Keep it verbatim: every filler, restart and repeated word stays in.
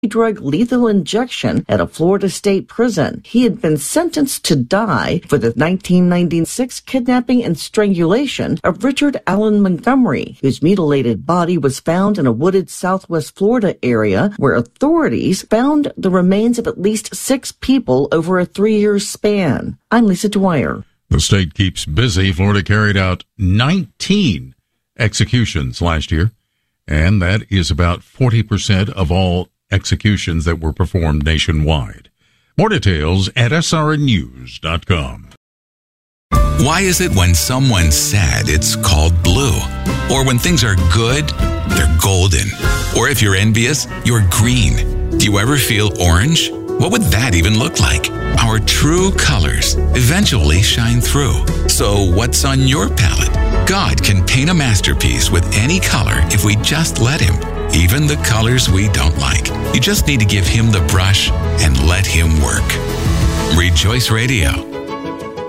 drug lethal injection at a Florida state prison. He had been sentenced to die for the nineteen ninety-six kidnapping and strangulation of Richard Allen Montgomery, whose mutilated body was found in a wooded southwest Florida area where authorities found the remains of at least six people over a three-year span. I'm Lisa Dwyer. The state keeps busy. Florida carried out nineteen executions last year, and that is about forty percent of all executions that were performed nationwide. More details at S R N news dot com. Why is it when someone's sad, it's called blue? Or when things are good, they're golden? Or if you're envious, you're green? Do you ever feel orange? What would that even look like? Our true colors eventually shine through. So what's on your palette? God can paint a masterpiece with any color if we just let him. Even the colors we don't like. You just need to give him the brush and let him work. Rejoice Radio.